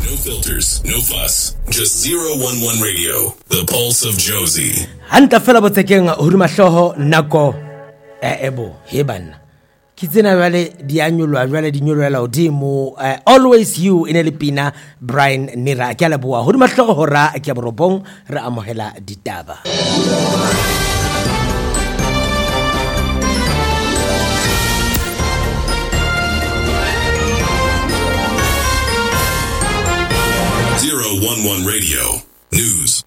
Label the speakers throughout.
Speaker 1: No filters, no fuss. Just 011 Radio, the pulse of Jozi.
Speaker 2: Hanta fela botekeng huruma hloho nako ebo heban. Kitsena vale dianyulwa vale dinyulwa odimo always you in elipina Brian Nira kyala bua huruma hloho hora kya borobong ra amohela ditaba.
Speaker 1: .11 Radio News.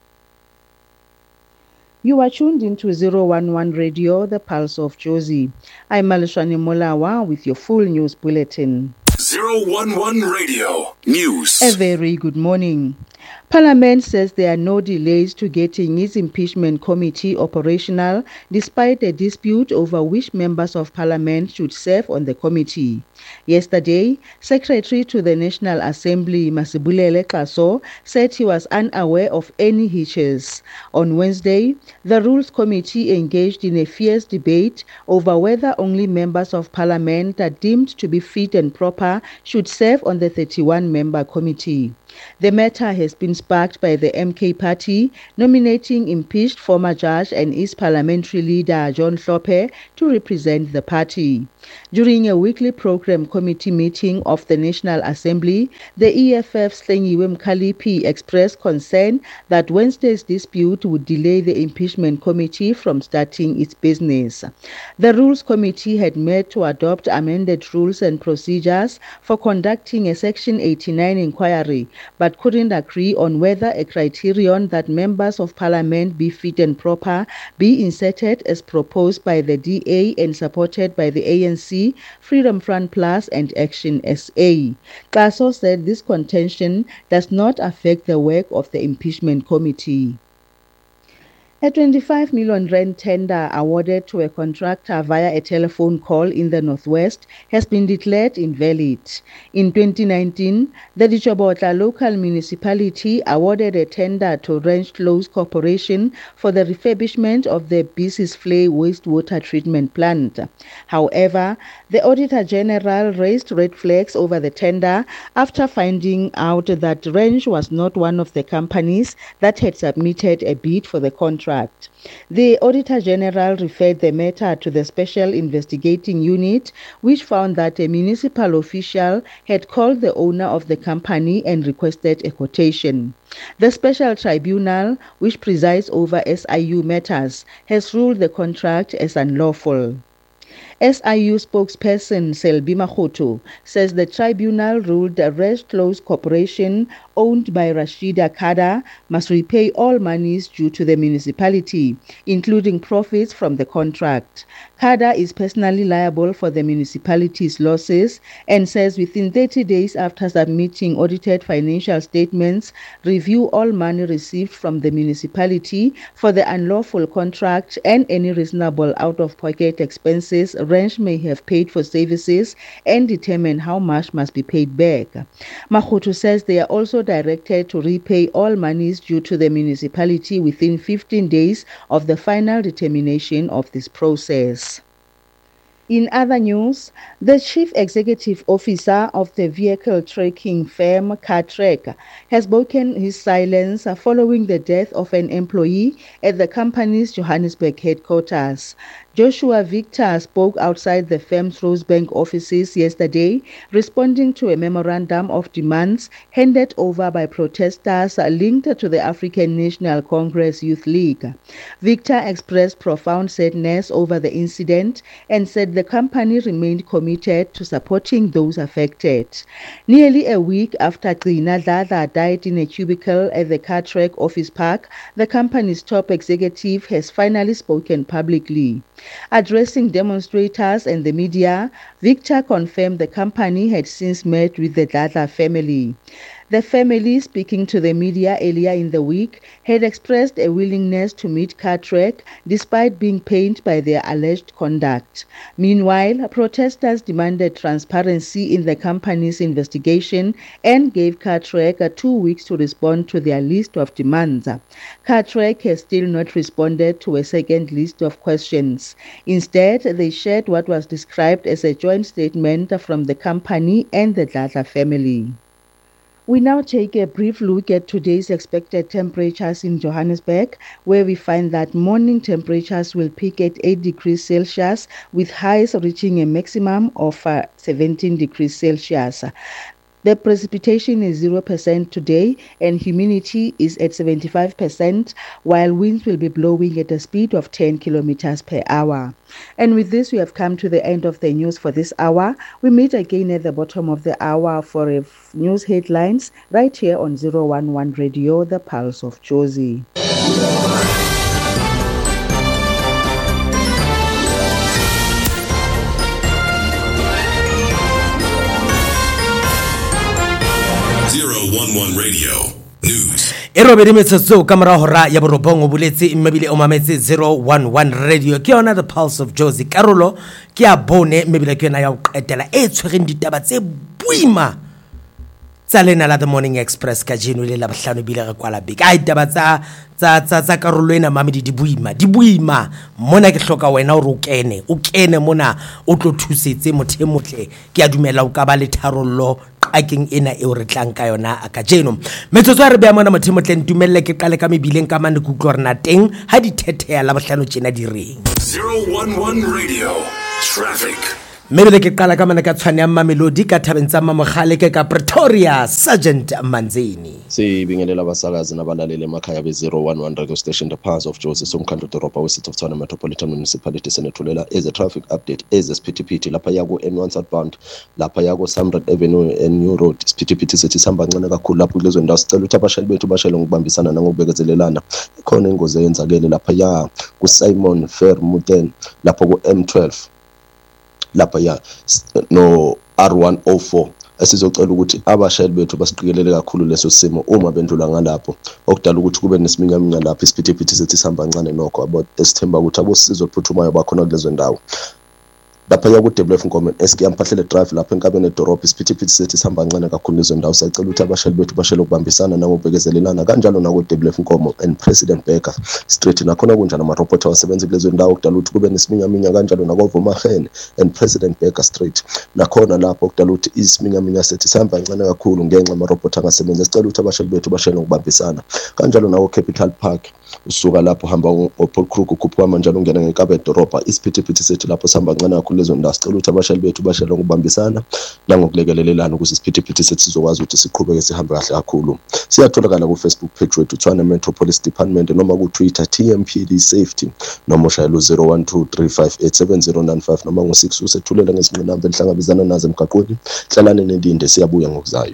Speaker 3: You are tuned into 011 Radio, the pulse of Jozi. I'm Malishani Molawa with your full news bulletin.
Speaker 1: 011 Radio News.
Speaker 3: A very good morning. Parliament says there are no delays to getting its impeachment committee operational despite a dispute over which members of parliament should serve on the committee. Yesterday, Secretary to the National Assembly Masibulele Kaso said he was unaware of any hitches. On Wednesday, the Rules Committee engaged in a fierce debate over whether only members of parliament are deemed to be fit and proper should serve on the 31-member committee. The matter has been sparked by the MK party nominating impeached former judge and East parliamentary leader John Hlophe to represent the party. During a weekly program committee meeting of the National Assembly, the EFF's Slengiwe Mkhaliphi expressed concern that Wednesday's dispute would delay the impeachment committee from starting its business. The Rules Committee had met to adopt amended rules and procedures for conducting a Section 89 inquiry, but couldn't agree on whether a criterion that members of parliament be fit and proper be inserted as proposed by the DA and supported by the ANC, Freedom Front Plus and Action SA. Kaso said this contention does not affect the work of the impeachment committee. A 25 million rand tender awarded to a contractor via a telephone call in the Northwest has been declared invalid. In 2019, the Ditjobotla local municipality awarded a tender to Range Close Corporation for the refurbishment of the Bisisvlei wastewater treatment plant. However, the Auditor General raised red flags over the tender after finding out that Range was not one of the companies that had submitted a bid for the contract. The Auditor General referred the matter to the Special Investigating Unit, which found that a municipal official had called the owner of the company and requested a quotation. The Special Tribunal, which presides over SIU matters, has ruled the contract as unlawful. SIU spokesperson Selby Makgoto says the tribunal ruled the Range Close Corporation, owned by Rashida Kada, must repay all monies due to the municipality, including profits from the contract. Kada is personally liable for the municipality's losses and says within 30 days after submitting audited financial statements, review all money received from the municipality for the unlawful contract and any reasonable out-of-pocket expenses Range may have paid for services and determine how much must be paid back. Makgoto says they are also directed to repay all monies due to the municipality within 15 days of the final determination of this process. In other news, the Chief Executive Officer of the vehicle tracking firm Cartrack has broken his silence following the death of an employee at the company's Johannesburg headquarters. Joshua Victor spoke outside the firm's Rosebank offices yesterday, responding to a memorandum of demands handed over by protesters linked to the African National Congress Youth League. Victor expressed profound sadness over the incident and said the company remained committed to supporting those affected. Nearly a week after Gcina Dladla died in a cubicle at the Cartrack office park, the company's top executive has finally spoken publicly. Addressing demonstrators and the media, Victor confirmed the company had since met with the Dladla family. The family, speaking to the media earlier in the week, had expressed a willingness to meet Cartrack despite being pained by their alleged conduct. Meanwhile, protesters demanded transparency in the company's investigation and gave Cartrack 2 weeks to respond to their list of demands. Cartrack has still not responded to a second list of questions. Instead, they shared what was described as a joint statement from the company and the Dladla family. We now take a brief look at today's expected temperatures in Johannesburg, where we find that morning temperatures will peak at 8 degrees Celsius, with highs reaching a maximum of 17 degrees Celsius. The precipitation is 0% today and humidity is at 75%, while winds will be blowing at a speed of 10 kilometers per hour. And with this, we have come to the end of the news for this hour. We meet again at the bottom of the hour for news headlines right here on 011 Radio, the Pulse of Jozi.
Speaker 1: 011 Radio News.
Speaker 2: E robedi metsotso ka mora hora ya borobong o buletse mmebile o mametse 011 Radio ke yona the Pulse of Jozi. Karolo ke a bone mmebile ke yona ya o qetela e tshwereng ditaba tse buima tsa lena la The Morning Express ka jeno le la bohlano bile re kwala beke a ditaba tsa karolo ena mamedi di buima mona ke hloka wena o kene mona o tlo thusetse mothe motle ke a dumela o ka ba le tharollo akeng ena e o re tlang ka yona aka jeno metsotso a re bea mona mothe motle ntumelle ke qale ka mebileng ka mane kutlwa rena teng ha di thethea la bohlano tjena di reng
Speaker 1: 011 Radio Traffic.
Speaker 2: Mebile ke qala ka mana ka tshwane ya Mamelodi ka thabeng tsa Mamogale ke ka Pretoria Sergeant Manzini.
Speaker 4: Sibingelela abasakazi nabalaleli emakhaya be-011 radio station the Pulse of Jozi somkhandlo doroba we-City of Tshwane Metropolitan Municipality senethulela eze traffic update eze siphithiphithi lapha yaku N1 southbound lapha yaku Samrat Avenue and New Road siphithiphithi sethi sihamba kancane kakhulu lapho kulezo ndawo sicela ukuthi abashayeli bethu bashayele ngokubambisana nangokubekezelelana khona ingozi eyenzakele lapha ya ku Simon Vermeulen lapho ku M12 lapha ya no R104 esizocela ukuthi abashayeli bethu basiqikelele kakhulu leso simo uma bendlula ngalapho okudala ukuthi kube nesiminyaminya lapha isiphithiphithi sethi sihamba kancane nokho abo esithemba ukuthi abosizo phuthumayo bakhona kulezo ndawo lapha yaku Deblef Nkomen eski yamphahlele drive lapha enkabeni edorobha isiphithiphithi sethi sihamba kancane kakhulu lezo ndawo sicela ukuthi abashayeli bethu bashele ukubambisana nangokubekezelelana kanjalo nako Deblef Nkomo and President Baker Street nakhona kunjani amarobota asebenza kulezo ndawo okudala ukuthi kube nesiminyaminya kanjalo nako Vumahene and President Baker Street nakhona lapho okudala ukuthi isiminyaminya sethi sihamba kancane kakhulu ngenxa amarobota angasebenza sicela ukuthi abashayeli bethu bashele ngokubambisana kanjalo nako Capital Park usuka lapho hamba uPaul Kruger kuphuma manjalo ungena ngenkaba edorobha isiphithiphithi sethi lapho sihamba kancane kakhulu lezo ndawo sicela ukuthi abashayeli bethu bashele ngokubambisana nangokulekelelelana ukuze isiphithiphithi sethi sizokwazi ukuthi siqhubeke sihambe kahle kakhulu siyatholakala ku Facebook page wethu Tshwane Metropolitan Department noma ku Twitter TMPD Safety noma ushayela 0123587095 noma ngo6 usethulela ngezinqinamba enhlangabezana nazo emgaqweni hlalane nelinde siyabuya ngokuzayo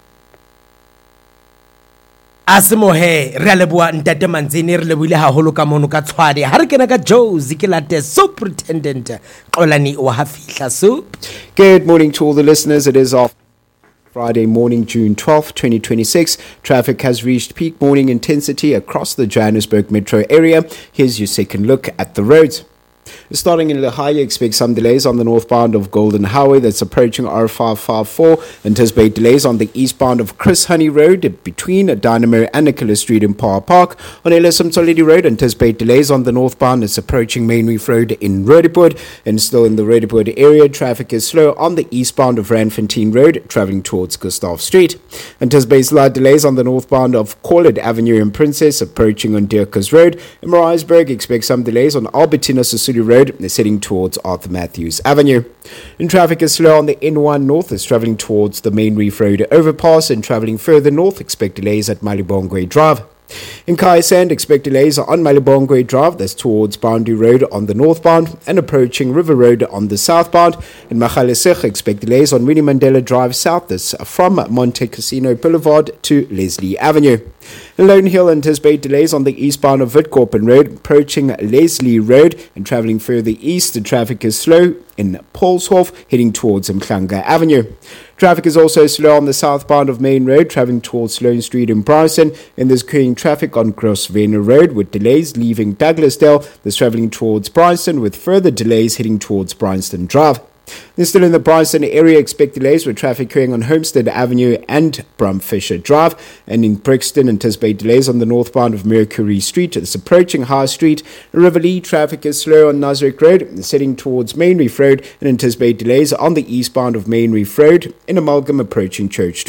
Speaker 2: Asimohe re leboa ntate Manzini re leboile haholo ka mono ka tshware ha re kena ka Jozi ke late Superintendent Xolani wa hafihla so.
Speaker 5: Good morning to all the listeners. It is off Friday morning, June 12, 2026. Traffic has reached peak morning intensity across the Johannesburg metro area. Here's your second look at the roads. Starting in Lehigh, expect some delays on the northbound of Golden Highway that's approaching R554. Anticipate delays on the eastbound of Chris Honey Road between Dynamo and Nicholas Street in Power Park. On Ellison Solidi Road, anticipate delays on the northbound that's approaching Main Reef Road in Roodepoort. And still in the Roodepoort area, traffic is slow on the eastbound of Randfontein Road, travelling towards Gustav Street. Anticipate slight delays on the northbound of Corlett Avenue in Princess, approaching on Dirkers Road. In Maritzburg, expect some delays on Albertina Sisulu Road, heading towards Arthur Matthews Avenue. And traffic is slow on the N1 North as travelling towards the Main Reef Road overpass, and travelling further north, expect delays at Malibongwe Drive. In Kaisand, expect delays on Malibongwe Drive, that's towards Boundary Road on the northbound and approaching River Road on the southbound. In Magaliesig, expect delays on Winnie Mandela Drive south, that's from Monte Casino Boulevard to Leslie Avenue. In Lone Hill, anticipate delays on the eastbound of Witkoppen Road, approaching Leslie Road, and travelling further east, the traffic is slow in Paulshof, heading towards Mhlanga Avenue. Traffic is also slow on the southbound of Main Road, travelling towards Sloane Street in Bryson, and there's carrying traffic on Grosvenor Road with delays leaving Douglasdale. There's travelling towards Bryson with further delays heading towards Bryanston Drive. Then still in the Bryson area, expect delays with traffic occurring on Homestead Avenue and Brumfisher Drive. And in Brixton, anticipate delays on the northbound of Mercury Street. It's approaching High Street. In Riverlea, traffic is slow on Nasrec Road, heading towards Main Reef Road, and anticipate delays on the eastbound of Main Reef Road in Amalgam approaching Church Street.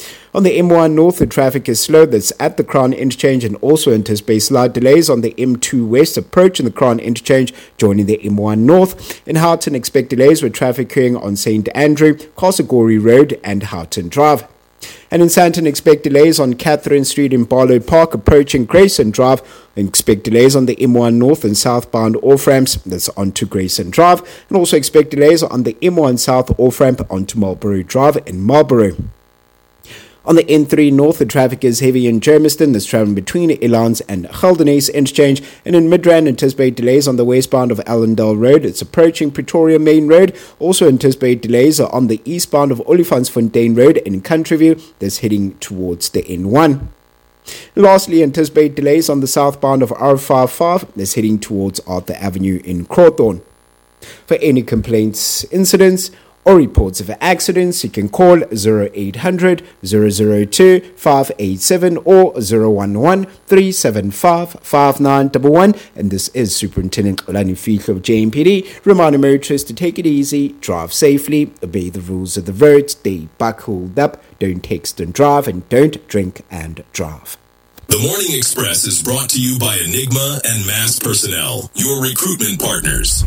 Speaker 5: On the M1 North, the traffic is slow. That's at the Crown Interchange, and also anticipate slight delays on the M2 West approaching the Crown Interchange, joining the M1 North. In Houghton, expect delays with traffic occurring on St. Andrew, Kosogori Road and Houghton Drive. And in Sandton, expect delays on Catherine Street in Barlow Park approaching Grayson Drive. And expect delays on the M1 North and southbound off-ramps, that's onto Grayson Drive. And also expect delays on the M1 South off-ramp onto Marlborough Drive in Marlborough. On the N3 North, the traffic is heavy in Germiston. That's traveling between Elands and Geldenhuys Interchange. And in Midrand, anticipate delays on the westbound of Allendale Road. It's approaching Pretoria Main Road. Also anticipate delays on the eastbound of Olifantsfontein Road in Countryview. That's heading towards the N1. Lastly, anticipate delays on the southbound of R55. That's heading towards Arthur Avenue in Crawthorne. For any complaints, incidents, or reports of accidents, you can call 0800 002 587 or 011 375 5911. And this is Superintendent Olani Fihlo of JMPD, reminding motorists to take it easy, drive safely, obey the rules of the road, stay buckled up, don't text and drive, and don't drink and drive.
Speaker 1: The Morning Express is brought to you by Enigma and Mass Personnel, your recruitment partners.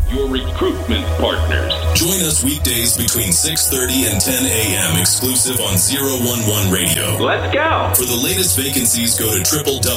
Speaker 1: Join us weekdays between 6:30 and 10 a.m. exclusive on 011 Radio.
Speaker 6: Let's go.
Speaker 1: For the latest vacancies, go to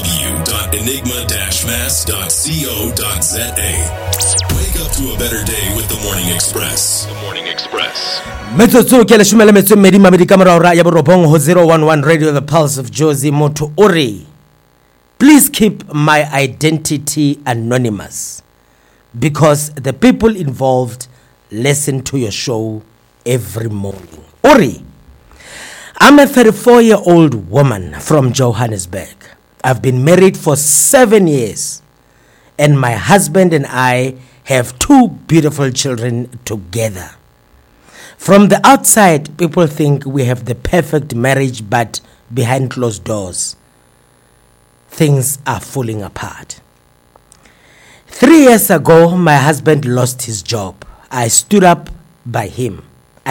Speaker 1: www.enigma-mass.co.za. Wake up to a better day with the Morning Express. The Morning Express.
Speaker 2: Metsotso ke le shumela metso mmedi mabedi ka morao ra ya borobong ho 011 Radio, the pulse of Josie Motho Ori. Please keep my identity anonymous because the people involved listen to your show every morning. Ori, I'm a 34-year-old woman from Johannesburg. I've been married for 7 years, and my husband and I have 2 beautiful children together. From the outside, people think we have the perfect marriage, but behind closed doors, things are falling apart. 3 years ago, my husband lost his job. I stood by him,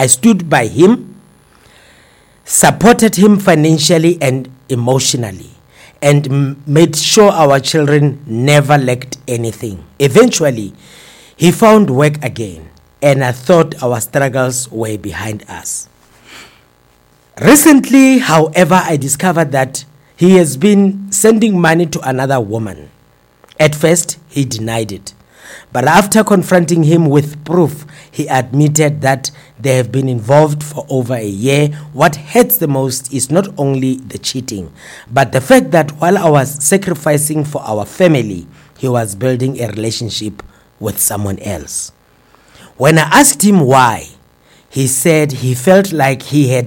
Speaker 2: supported him financially and emotionally, and made sure our children never lacked anything. Eventually, he found work again, and I thought our struggles were behind us. Recently, however, I discovered that he has been sending money to another woman. At first, he denied it. But after confronting him with proof, he admitted that they have been involved for over a year. What hurts the most is not only the cheating, but the fact that while I was sacrificing for our family, he was building a relationship with someone else. When I asked him why, he said he felt like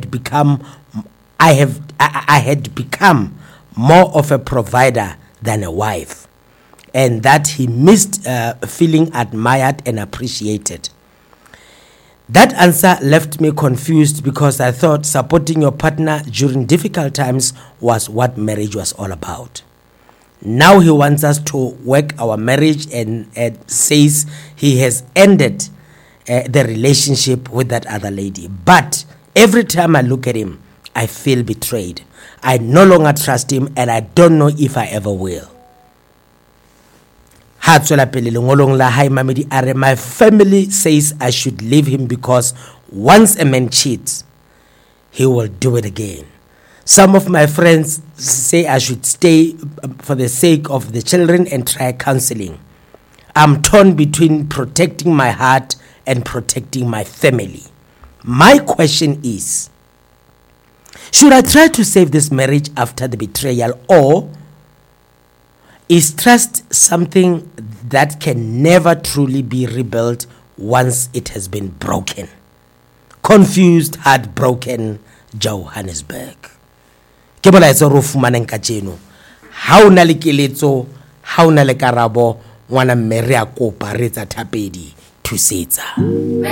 Speaker 2: I had become more of a provider than a wife, and that he missed feeling admired and appreciated. That answer left me confused because I thought supporting your partner during difficult times was what marriage was all about. Now he wants us to work our marriage and says he has ended the relationship with that other lady. But every time I look at him, I feel betrayed. I no longer trust him, and I don't know if I ever will. My family says I should leave him because once a man cheats, he will do it again. Some of my friends say I should stay for the sake of the children and try counseling. I'm torn between protecting my heart and protecting my family. My question is, should I try to save this marriage after the betrayal, or is trust something that can never truly be rebuilt once it has been broken? Confused, heartbroken, Johannesburg. Ke bolaetsa ro fumaneng ka tseno. Ha una le keletso, ha una le karabo, ngwana mme re a kopa re tsa thapedi thusetsa.